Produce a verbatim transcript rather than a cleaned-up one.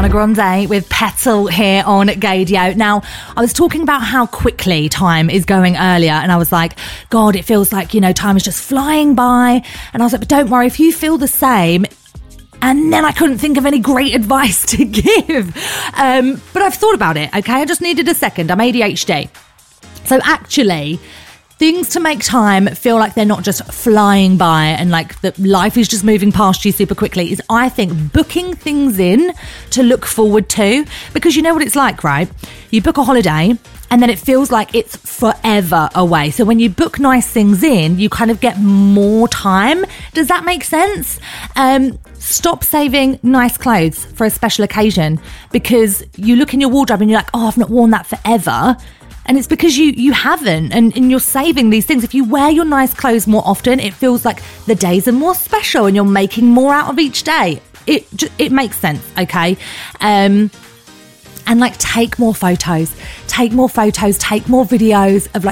Ariana Grande with Petal here on Gaydio. Now, I was talking about how quickly time is going earlier, and I was like, God, it feels like, you know, time is just flying by. And I was like, but don't worry, if you feel the same. And then I couldn't think of any great advice to give. Um, but I've thought about it, okay? I just needed a second. I'm A D H D. So actually, things to make time feel like they're not just flying by and like that life is just moving past you super quickly is, I think, booking things in to look forward to. Because you know what it's like, right? You book a holiday and then it feels like it's forever away. So when you book nice things in, you kind of get more time. Does that make sense? Um, stop saving nice clothes for a special occasion because you look in your wardrobe and you're like, oh, I've not worn that forever. And it's because you you haven't, and, and you're saving these things. If you wear your nice clothes more often, it feels like the days are more special and you're making more out of each day. It it makes sense, okay? Um, and like take more photos, take more photos, take more videos of like